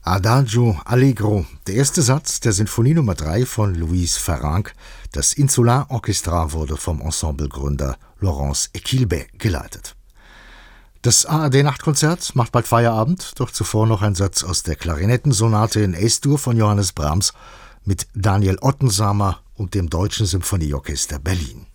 Adagio Allegro, der erste Satz der Sinfonie Nummer 3 von Louise Farrenc. Das Insular Orchestra wurde vom Ensemblegründer Laurence Equilbet geleitet. Das ARD-Nachtkonzert macht bald Feierabend, doch zuvor noch ein Satz aus der Klarinettensonate in Es-Dur von Johannes Brahms mit Daniel Ottensamer und dem Deutschen Symphonieorchester Berlin.